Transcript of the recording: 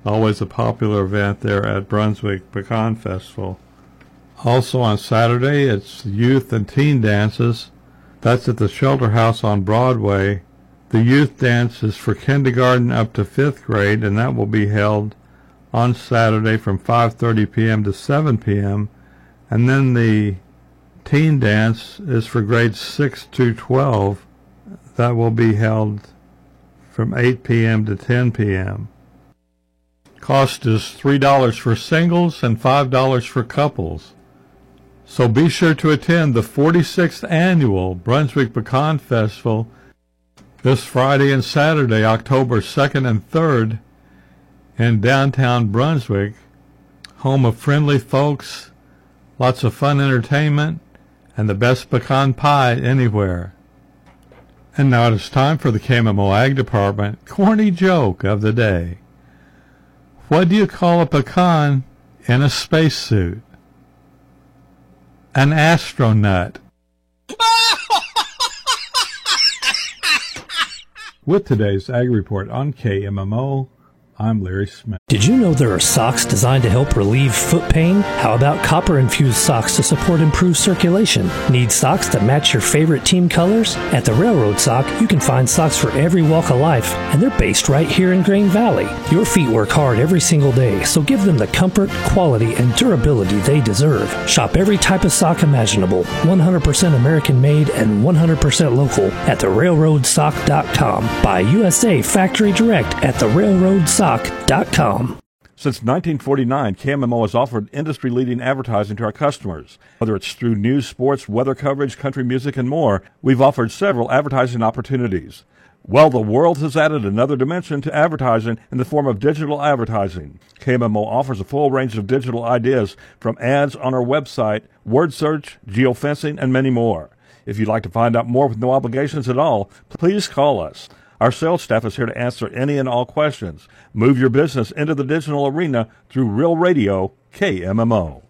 Always a popular event there at Brunswick Pecan Festival. Also on Saturday, it's youth and teen dances. That's at the Shelter House on Broadway. The youth dance is for kindergarten up to 5th grade, and that will be held on Saturday from 5:30 p.m. to 7 p.m. And then the teen dance is for grades 6 to 12. That will be held from 8 p.m. to 10 p.m. Cost is $3 for singles and $5 for couples. So be sure to attend the 46th Annual Brunswick Pecan Festival this Friday and Saturday, October 2nd and 3rd, in downtown Brunswick, home of friendly folks, lots of fun entertainment, and the best pecan pie anywhere. And now it is time for the KMMO Ag Department corny joke of the day. What do you call a pecan in a spacesuit? An astronaut. With today's Ag Report on KMMO, I'm Larry Smith. Did you know there are socks designed to help relieve foot pain? How about copper-infused socks to support improved circulation? Need socks that match your favorite team colors? At the Railroad Sock, you can find socks for every walk of life, and they're based right here in Grain Valley. Your feet work hard every single day, so give them the comfort, quality, and durability they deserve. Shop every type of sock imaginable, 100% American-made and 100% local at therailroadsock.com. Buy USA Factory Direct at therailroadsock.com. Since 1949, KMMO has offered industry-leading advertising to our customers. Whether it's through news, sports, weather coverage, country music, and more, we've offered several advertising opportunities. Well, the world has added another dimension to advertising in the form of digital advertising. KMMO offers a full range of digital ideas, from ads on our website, word search, geofencing, and many more. If you'd like to find out more with no obligations at all, please call us. Our sales staff is here to answer any and all questions. Move your business into the digital arena through Real Radio KMMO.